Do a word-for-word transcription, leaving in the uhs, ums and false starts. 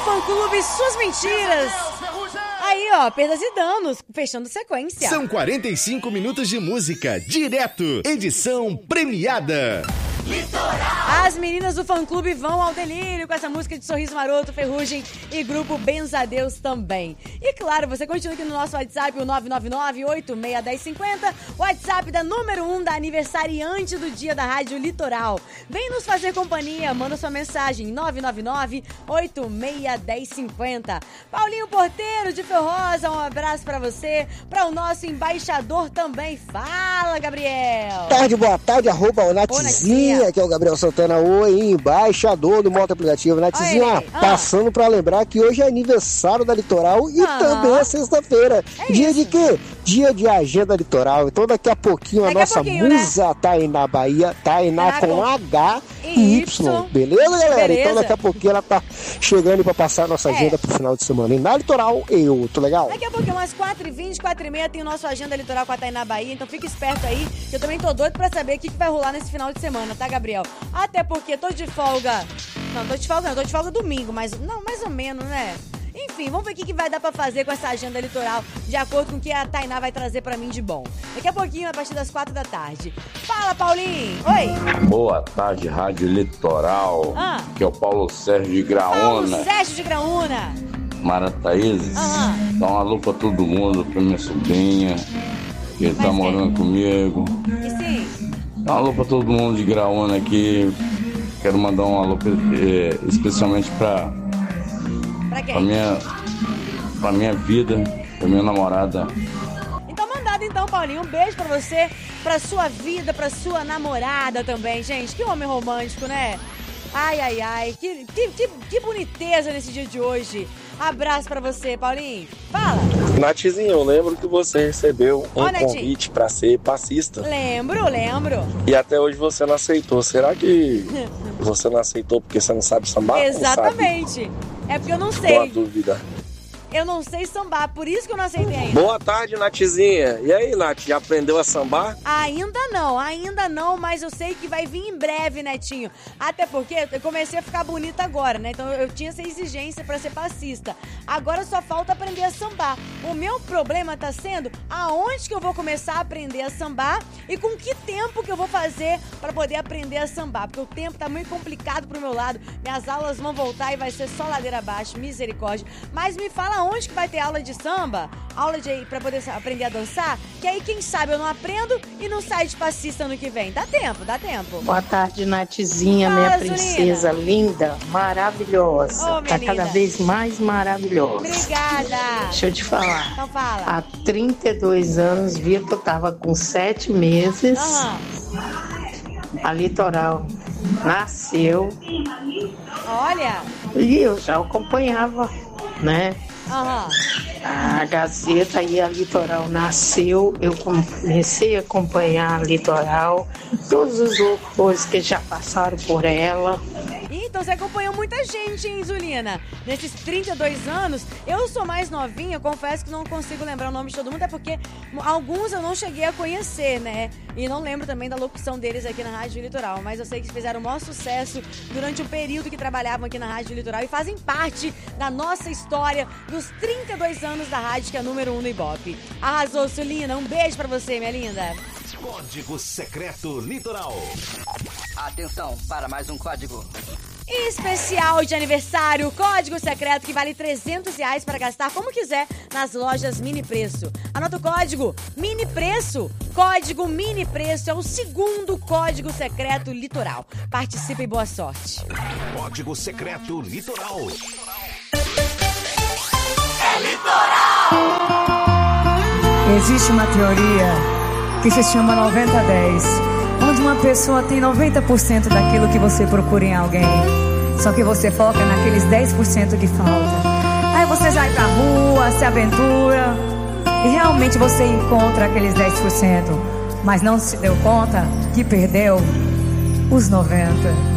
fã-clube Suas Mentiras. Aí, ó, perdas e danos, fechando sequência. São quarenta e cinco minutos de música, direto, edição premiada. Litoral. As meninas do fã-clube vão ao delírio com essa música de Sorriso Maroto, Ferrugem e grupo Benzadeus também. E claro, você continua aqui no nosso WhatsApp, o nove nove nove, oito seis um zero, cinco zero, WhatsApp da número um da aniversariante do dia da Rádio Litoral. Vem nos fazer companhia, manda sua mensagem, nove nove nove, oito seis um zero, cinco zero. Paulinho Porteiro de Ferrosa, um abraço pra você, para o nosso embaixador também. Fala, Gabriel. Tarde, boa tarde, arroba o Natizinha. Aqui é o Gabriel Santana, oi, embaixador do Moto Aplicativo. Natizinha, ah. passando pra lembrar que hoje é aniversário da Litoral e ah. também é sexta-feira. É dia isso. de quê? Dia de agenda Litoral. Então daqui a pouquinho daqui a nossa pouquinho, musa né? Tainá Bahia, Tainá tá com, com H e Y. Beleza, galera? Beleza. Então daqui a pouquinho ela tá chegando pra passar a nossa é. agenda pro final de semana. E na Litoral, eu, tô legal? Daqui a pouquinho, umas quatro e vinte, quatro e meia, tem o nosso agenda Litoral com a Tainá Bahia. Então fica esperto aí, que eu também tô doido pra saber o que, que vai rolar nesse final de semana, tá, Gabriel? Até porque tô de folga. Não, tô de folga não, tô de folga domingo, mas não, mais ou menos, né? Enfim, vamos ver o que, que vai dar pra fazer com essa agenda Litoral, de acordo com o que a Tainá vai trazer pra mim de bom. Daqui a pouquinho, a partir das quatro da tarde. Fala, Paulinho! Oi! Boa tarde, Rádio Litoral. Ah. Que é o Paulo Sérgio de Graúna. Paulo Sérgio de Graúna. Mara Thaís. Ah. Dá uma alô pra todo mundo, pra minha sobrinha, que Mas tá sim. morando comigo. E sim? Dá um alô pra todo mundo de Graúna aqui. Quero mandar um alô eh, especialmente pra... Pra quem? Pra minha, pra minha vida, pra minha namorada. Então mandado então, Paulinho. Um beijo pra você, pra sua vida, pra sua namorada também, gente. Que homem romântico, né? Ai, ai, ai. Que, que, que, que boniteza nesse dia de hoje. Abraço pra você, Paulinho. Fala. Natizinho, eu lembro que você recebeu um Ô, convite pra ser passista. Lembro, lembro. E até hoje você não aceitou. Será que você não aceitou porque você não sabe sambar? Exatamente. É porque eu não sei. Boa dúvida. Eu não sei sambar, por isso que eu não aceitei ainda. Boa tarde, Natizinha. E aí, Nath, já aprendeu a sambar? Ainda não, ainda não, mas eu sei que vai vir em breve, Netinho. Até porque eu comecei a ficar bonita agora, né? Então eu tinha essa exigência pra ser passista. Agora só falta aprender a sambar. O meu problema tá sendo aonde que eu vou começar a aprender a sambar e com que tempo que eu vou fazer pra poder aprender a sambar. Porque o tempo tá muito complicado pro meu lado. Minhas aulas vão voltar e vai ser só ladeira abaixo, misericórdia. Mas me fala onde que vai ter aula de samba, aula de pra poder aprender a dançar, que aí quem sabe eu não aprendo e não saio de passista ano que vem. Dá tempo, dá tempo. Boa tarde, Natizinha, Fala, minha princesa Zulina. Linda, maravilhosa. Oh, tá linda. Cada vez mais maravilhosa. Obrigada. Deixa eu te falar. Então fala. Há trinta e dois anos, Vitor tava com sete meses. Uhum. A Litoral nasceu. Olha. E eu já acompanhava, né? Uhum. A Gazeta e a Litoral nasceu, eu comecei a acompanhar a Litoral, todos os locutores que já passaram por ela. Então você acompanhou muita gente, hein, Zulina? Nesses trinta e dois anos, eu sou mais novinha, confesso que não consigo lembrar o nome de todo mundo, é porque alguns eu não cheguei a conhecer, né? E não lembro também da locução deles aqui na Rádio Litoral, mas eu sei que fizeram o maior sucesso durante o período que trabalhavam aqui na Rádio Litoral e fazem parte da nossa história dos trinta e dois anos da rádio, que é a número um no Ibope. Arrasou, Zulina. Um beijo pra você, minha linda. Código Secreto Litoral. Atenção para mais um código especial de aniversário, código secreto que vale trezentos reais para gastar como quiser nas lojas Mini Preço. Anota o código Mini Preço. Código Mini Preço é o segundo código secreto Litoral. Participe e boa sorte. Código Secreto Litoral. É Litoral! Existe uma teoria que se chama noventa a dez, onde uma pessoa tem noventa por cento daquilo que você procura em alguém, só que você foca naqueles dez por cento que falta. Aí você sai pra rua, se aventura e realmente você encontra aqueles dez por cento, mas não se deu conta que perdeu os noventa por cento.